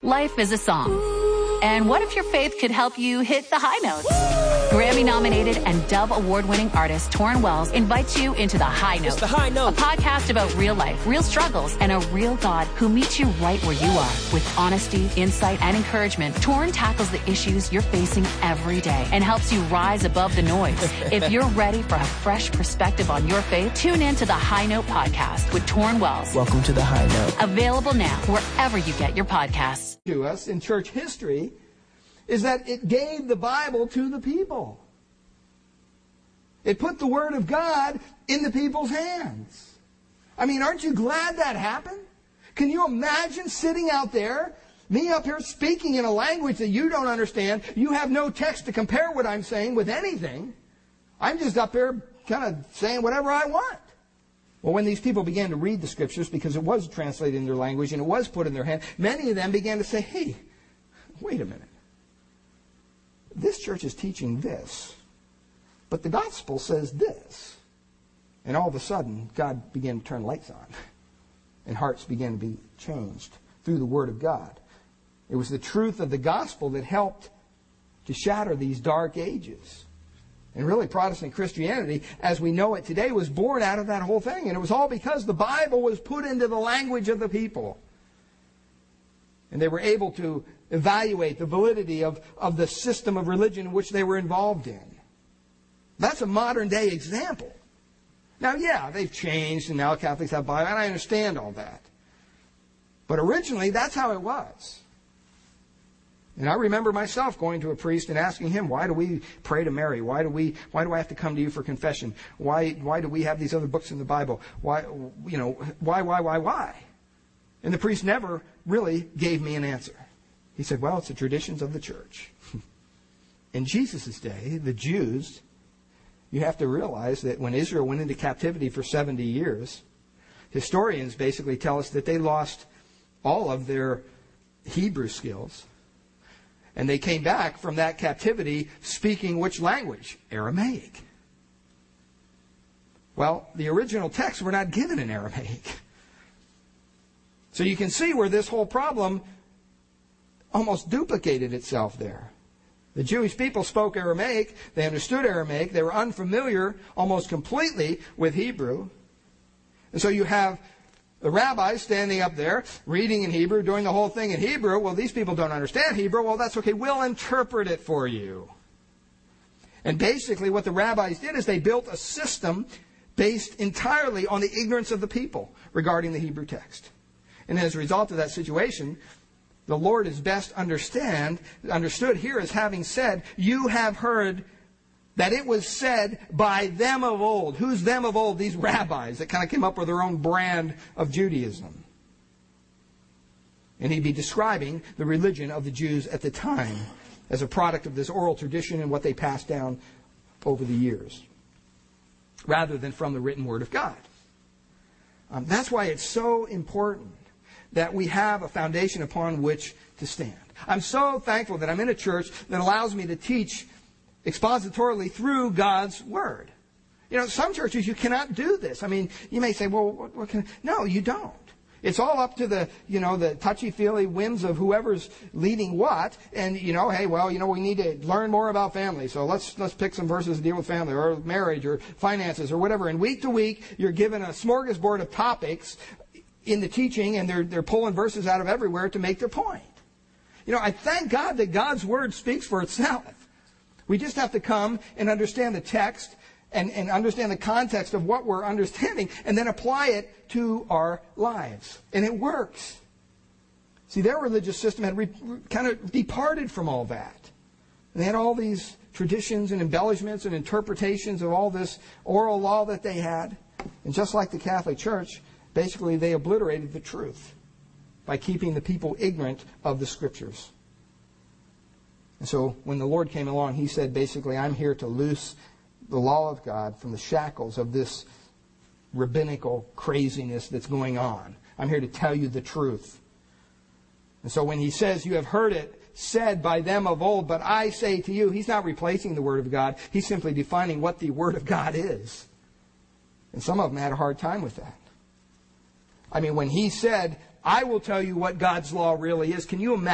Life is a song. And what if your faith could help you hit the high notes? Grammy-nominated and Dove Award-winning artist Torrin Wells invites you into The High Note. It's The High Note. A podcast about real life, real struggles, and a real God who meets you right where you are. With honesty, insight, and encouragement, Torrin tackles the issues you're facing every day and helps you rise above the noise. If you're ready for a fresh perspective on your faith, tune in to The High Note podcast with Torrin Wells. Welcome to The High Note. Available now wherever you get your podcasts. To us in church history is that it gave the Bible to the people. It put the Word of God in the people's hands. I mean, aren't you glad that happened? Can you imagine sitting out there, me up here speaking in a language that you don't understand? You have no text to compare what I'm saying with anything. I'm just up here kind of saying whatever I want. Well, when these people began to read the Scriptures, because it was translated in their language and it was put in their hand, many of them began to say, hey, wait a minute. This church is teaching this, but the gospel says this. And all of a sudden, God began to turn lights on, and hearts began to be changed through the Word of God. It was the truth of the gospel that helped to shatter these dark ages. And really, Protestant Christianity, as we know it today, was born out of that whole thing. And it was all because the Bible was put into the language of the people. And they were able to evaluate the validity of the system of religion in which they were involved in. That's a modern day example. Now, yeah, they've changed, and now Catholics have Bible, and I understand all that. But originally, that's how it was. And I remember myself going to a priest and asking him, why do we pray to Mary? Why do I have to come to you for confession? Why do we have these other books in the Bible? Why? And the priest never really gave me an answer. He said, well, it's the traditions of the church. In Jesus' day, the Jews, you have to realize that when Israel went into captivity for 70 years, historians basically tell us that they lost all of their Hebrew skills. And they came back from that captivity speaking which language? Aramaic. Well, the original texts were not given in Aramaic. So you can see where this whole problem almost duplicated itself there. The Jewish people spoke Aramaic. They understood Aramaic. They were unfamiliar almost completely with Hebrew. And so you have the rabbis standing up there, reading in Hebrew, doing the whole thing in Hebrew. Well, these people don't understand Hebrew. Well, that's okay. We'll interpret it for you. And basically what the rabbis did is they built a system based entirely on the ignorance of the people regarding the Hebrew text. And as a result of that situation, the Lord is best understood here as having said, you have heard that it was said by them of old. Who's them of old? These rabbis that kind of came up with their own brand of Judaism. And he'd be describing the religion of the Jews at the time as a product of this oral tradition and what they passed down over the years, rather than from the written Word of God. That's why it's so important that we have a foundation upon which to stand. I'm so thankful that I'm in a church that allows me to teach expositorily through God's Word. You know, some churches you cannot do this. I mean, you may say, well, what can I? No, you don't. It's all up to the touchy-feely whims of whoever's leading what. And, hey, we need to learn more about family. So let's pick some verses to deal with family or marriage or finances or whatever. And week to week, you're given a smorgasbord of topics in the teaching, and they're pulling verses out of everywhere to make their point. I thank God that God's Word speaks for itself. We just have to come and understand the text and understand the context of what we're understanding and then apply it to our lives. And it works. See, their religious system had kind of departed from all that. And they had all these traditions and embellishments and interpretations of all this oral law that they had. And just like the Catholic Church, basically they obliterated the truth by keeping the people ignorant of the Scriptures. And so when the Lord came along, He said, basically, I'm here to loose the law of God from the shackles of this rabbinical craziness that's going on. I'm here to tell you the truth. And so when He says, you have heard it said by them of old, but I say to you, He's not replacing the Word of God. He's simply defining what the Word of God is. And some of them had a hard time with that. I mean, when He said, I will tell you what God's law really is, can you imagine?